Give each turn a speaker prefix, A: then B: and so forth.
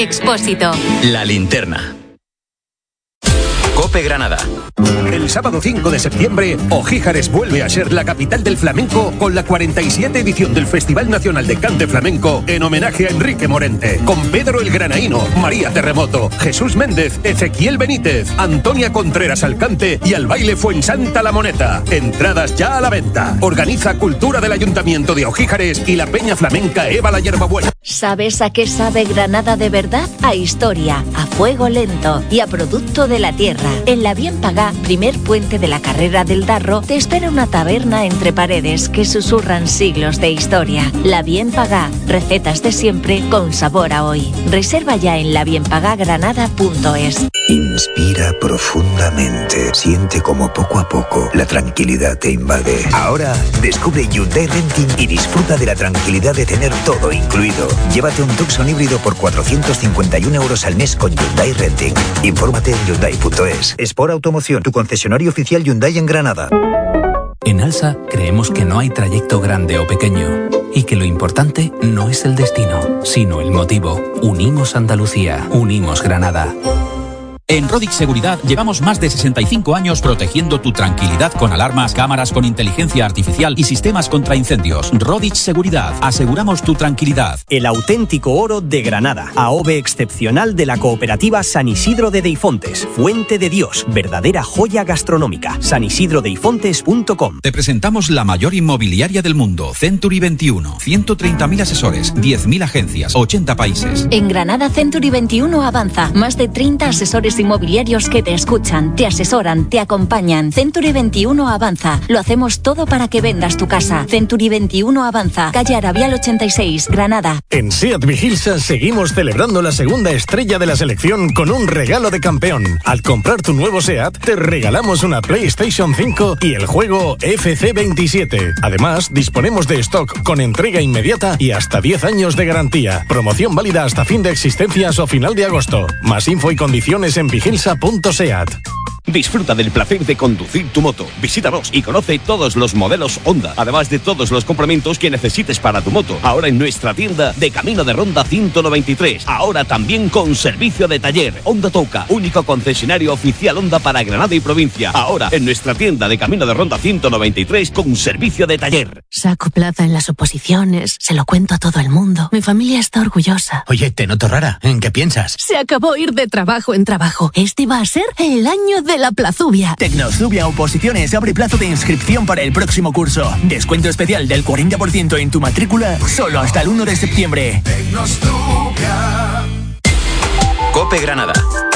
A: Expósito.
B: La linterna. COPE Granada.
C: El sábado 5 de septiembre, Ojíjares vuelve a ser la capital del flamenco con la 47 edición del Festival Nacional de Cante Flamenco en homenaje a Enrique Morente, con Pedro el Granaíno, María Terremoto, Jesús Méndez, Ezequiel Benítez, Antonia Contreras al cante y al baile Fuensanta La Moneta. Entradas ya a la venta. Organiza Cultura del Ayuntamiento de Ojíjares y la Peña Flamenca Eva la Hierbabuena.
A: ¿Sabes a qué sabe Granada de verdad? A historia, a fuego lento y a producto de la tierra. En la Bien Pagá, primer puente de la carrera del Darro, te espera una taberna entre paredes que susurran siglos de historia. La Bien Pagá, recetas de siempre con sabor a hoy. Reserva ya en labienpagagranada.es.
D: Inspira profundamente. Siente como poco a poco la tranquilidad te invade. Ahora descubre Hyundai Renting y disfruta de la tranquilidad de tener todo incluido. Llévate un Tucson híbrido por 451 euros al mes con Hyundai Renting. Infórmate en Hyundai.es. Sport Automoción, tu concesionario oficial Hyundai en Granada.
E: En Alsa creemos que no hay trayecto grande o pequeño y que lo importante no es el destino, sino el motivo. Unimos Andalucía, unimos Granada.
F: En Rodix Seguridad llevamos más de 65 años protegiendo tu tranquilidad con alarmas, cámaras con inteligencia artificial y sistemas contra incendios. Rodix Seguridad, aseguramos tu tranquilidad.
G: El auténtico oro de Granada. AOVE excepcional de la cooperativa San Isidro de Deifontes. Fuente de Dios, verdadera joya gastronómica. sanisidrodeifontes.com.
F: Te presentamos la mayor inmobiliaria del mundo, Century 21. 130.000 asesores, 10.000 agencias, 80 países.
A: En Granada, Century 21 avanza. Más de 30 asesores inmobiliarios que te escuchan, te asesoran, te acompañan. Century 21 avanza. Lo hacemos todo para que vendas tu casa. Century 21 avanza. Calle Arabial 86, Granada.
H: En SEAT Vigilsa seguimos celebrando la segunda estrella de la selección con un regalo de campeón. Al comprar tu nuevo SEAT, te regalamos una PlayStation 5 y el juego FC27. Además, disponemos de stock con entrega inmediata y hasta 10 años de garantía. Promoción válida hasta fin de existencias o final de agosto. Más info y condiciones en vigilsa.seat.
I: Disfruta del placer de conducir tu moto. Visítanos y conoce todos los modelos Honda, además de todos los complementos que necesites para tu moto. Ahora en nuestra tienda de Camino de Ronda 193. Ahora también con servicio de taller. Honda Touca, único concesionario oficial Honda para Granada y provincia. Ahora en nuestra tienda de Camino de Ronda 193 con servicio de taller.
J: Saco plaza en las oposiciones, se lo cuento a todo el mundo. Mi familia está orgullosa.
K: Oye, te noto rara. ¿En qué piensas?
J: Se acabó ir de trabajo en trabajo. Este va a ser el año de la Plazubia.
K: Tecnozubia Oposiciones abre plazo de inscripción para el próximo curso. Descuento especial del 40% en tu matrícula solo hasta el 1 de septiembre.
B: COPE Granada.